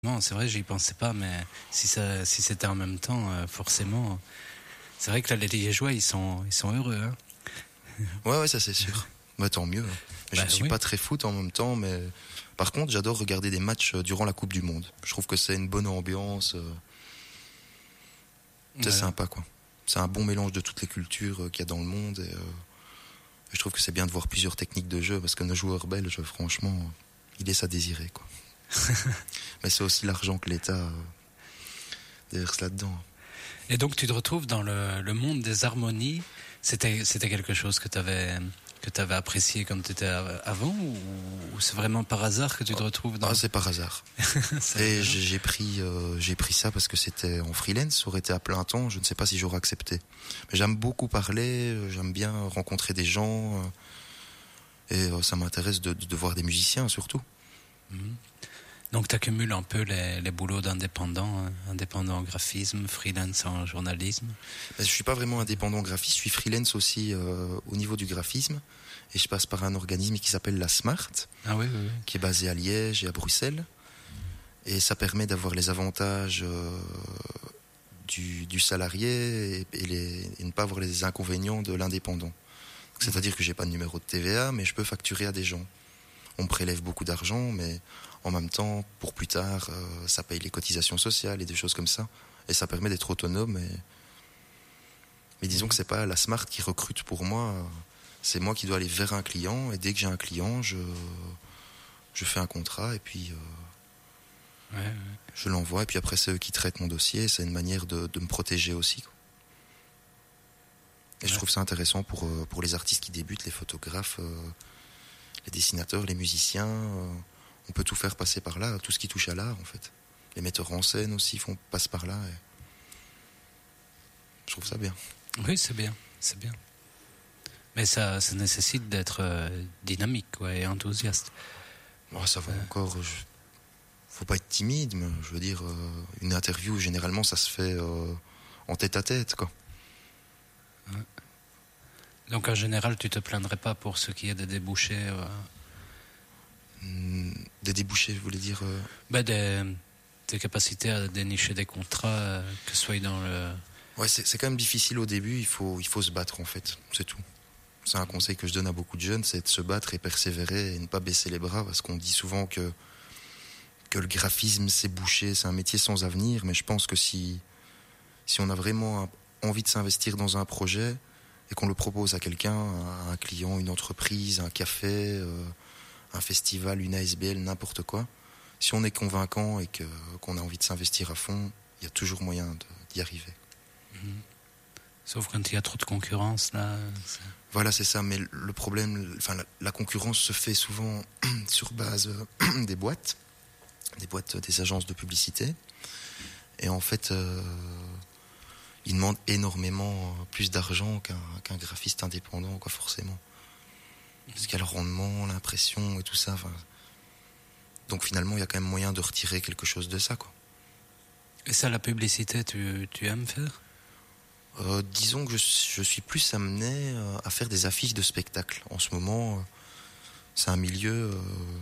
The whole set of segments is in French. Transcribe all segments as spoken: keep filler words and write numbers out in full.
Non, c'est vrai, j'y pensais pas, mais si ça, si c'était en même temps, euh, forcément, c'est vrai que là, les Liégeois, ils sont, ils sont heureux, hein. Ouais, ouais, ça c'est sûr. Bah, tant mieux. Je Bah, ne suis oui. pas très foot en même temps, mais par contre, j'adore regarder des matchs euh, durant la Coupe du Monde. Je trouve que c'est une bonne ambiance. euh, C'est Ouais. sympa, quoi. C'est un bon mélange de toutes les cultures euh, qu'il y a dans le monde. Et, euh, et je trouve que c'est bien de voir plusieurs techniques de jeu, parce que nos joueurs belges, franchement, euh, ils laissent à désirer, quoi. Mais c'est aussi l'argent que l'État euh, déverse là-dedans. Et donc, tu te retrouves dans le, le monde des harmonies. C'était, c'était quelque chose que tu avais, que tu avais apprécié quand tu étais avant, ou, ou c'est vraiment par hasard que tu te retrouves dans... Ah, c'est par hasard. C'est Et rigolo. j'ai j'ai pris, euh, j'ai pris ça parce que c'était en freelance, ça aurait été à plein temps, je ne sais pas si j'aurais accepté. Mais j'aime beaucoup parler, euh, j'aime bien rencontrer des gens, euh, et euh, ça m'intéresse de, de, de voir des musiciens surtout. Mhm. Donc, tu accumules un peu les, les boulots d'indépendant, hein, indépendant en graphisme, freelance en journalisme. Mais je suis pas vraiment indépendant graphiste, je suis freelance aussi euh, au niveau du graphisme, et je passe par un organisme qui s'appelle la Smart, Ah oui, oui, oui. qui est basé à Liège et à Bruxelles, et ça permet d'avoir les avantages euh, du, du salarié et, et, les, et ne pas avoir les inconvénients de l'indépendant. C'est-à-dire que j'ai pas de numéro de T V A, mais je peux facturer à des gens. On me prélève beaucoup d'argent, mais en même temps, pour plus tard, euh, ça paye les cotisations sociales et des choses comme ça. Et ça permet d'être autonome. Et... Mais disons que c'est pas la Smart qui recrute pour moi. C'est moi qui dois aller vers un client. Et dès que j'ai un client, je, je fais un contrat et puis euh, Ouais, ouais. je l'envoie. Et puis après, c'est eux qui traitent mon dossier. C'est une manière de, de me protéger aussi, quoi. Et je Ouais. trouve ça intéressant pour, euh, pour les artistes qui débutent, les photographes, euh, les dessinateurs, les musiciens. Euh, on peut tout faire passer par là, tout ce qui touche à l'art en fait. Les metteurs en scène aussi font, passent par là. Et... je trouve ça bien. Oui, c'est bien, c'est bien. Mais ça, ça nécessite d'être euh, dynamique, quoi, et enthousiaste. Oh, ça va Euh. encore. Je... faut pas être timide, mais je veux dire, euh, une interview, généralement, ça se fait euh, en tête à tête, quoi. Ouais. Donc en général, tu te plaindrais pas pour ce qui est des débouchés, euh... Hmm, des débouchés, je voulais dire. Euh... ben des, des capacités à dénicher des contrats, euh, que ce soit dans le... Ouais, c'est, c'est quand même difficile au début, il faut, il faut se battre en fait, c'est tout. C'est un conseil que je donne à beaucoup de jeunes, c'est de se battre et persévérer et ne pas baisser les bras, parce qu'on dit souvent que, que le graphisme c'est bouché, c'est un métier sans avenir, mais je pense que si, si on a vraiment envie de s'investir dans un projet et qu'on le propose à quelqu'un, à un client, une entreprise, un café, euh, un festival, une A S B L, n'importe quoi, si on est convaincant et que, qu'on a envie de s'investir à fond, il y a toujours moyen de, d'y arriver. Mmh. Sauf quand il y a trop de concurrence, là. C'est... Voilà, c'est ça. Mais le problème, enfin, la, la concurrence se fait souvent sur base euh, des boîtes, des boîtes, des agences de publicité. Et en fait, euh, ils demandent énormément plus d'argent qu'un, qu'un graphiste indépendant, quoi, forcément. Parce qu'il y a le rendement, l'impression et tout ça. Enfin, donc finalement, il y a quand même moyen de retirer quelque chose de ça, quoi. Et ça, la publicité, tu, tu aimes faire ? Euh, disons que je, je suis plus amené euh, à faire des affiches de spectacles. En ce moment, euh, c'est un milieu euh,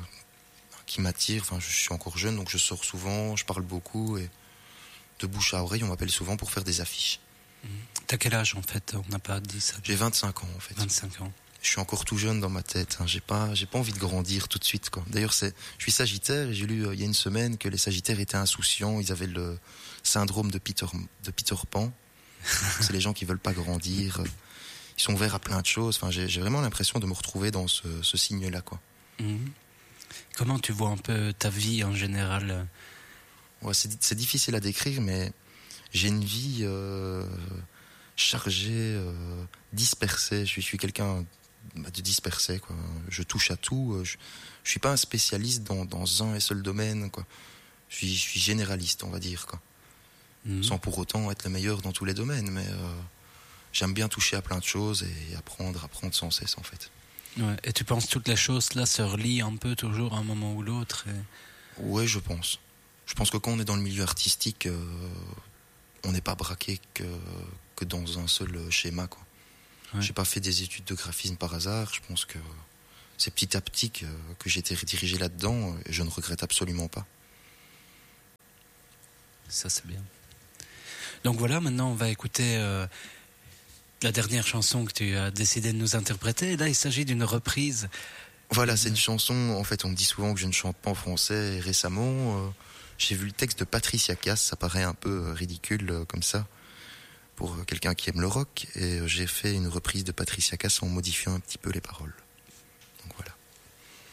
qui m'attire. Enfin, je suis encore jeune, donc je sors souvent, je parle beaucoup, et de bouche à oreille, on m'appelle souvent pour faire des affiches. Mmh. T'as quel âge, en fait ? On n'a pas dit ça. J'ai vingt-cinq ans, en fait. vingt-cinq ans. Je suis encore tout jeune dans ma tête. Hein. J'ai pas, j'ai pas envie de grandir tout de suite, quoi. D'ailleurs, c'est, je suis sagittaire, et j'ai lu euh, il y a une semaine que les sagittaires étaient insouciants. Ils avaient le syndrome de Peter, de Peter Pan. C'est les gens qui veulent pas grandir. Ils sont ouverts à plein de choses. Enfin, j'ai, j'ai vraiment l'impression de me retrouver dans ce, ce signe-là, quoi. Mmh. Comment tu vois un peu ta vie en général ? Ouais, c'est, c'est difficile à décrire, mais j'ai une vie euh, chargée, euh, dispersée. Je suis, je suis quelqu'un de dispersé, quoi. Je touche à tout. Je, je suis pas un spécialiste dans, dans un et seul domaine, quoi. Je suis, je suis généraliste, on va dire, quoi. Mmh. Sans pour autant être le meilleur dans tous les domaines, mais euh, j'aime bien toucher à plein de choses et apprendre, apprendre sans cesse, en fait. Ouais. Et tu penses que toutes les choses là se relient un peu toujours à un moment ou l'autre et... Oui, je pense. Je pense que quand on est dans le milieu artistique, euh, on n'est pas braqué que, que dans un seul schéma, quoi. Ouais. J'ai pas fait des études de graphisme par hasard. Je pense que c'est petit à petit que, que j'ai été redirigé là-dedans et je ne regrette absolument pas. Ça c'est bien. Donc voilà, maintenant on va écouter euh, la dernière chanson que tu as décidé de nous interpréter. Là, il s'agit d'une reprise. Voilà, c'est une chanson, en fait, on me dit souvent que je ne chante pas en français. Et récemment, euh, j'ai vu le texte de Patricia Cass, ça paraît un peu ridicule euh, comme ça, pour quelqu'un qui aime le rock. Et euh, j'ai fait une reprise de Patricia Cass en modifiant un petit peu les paroles.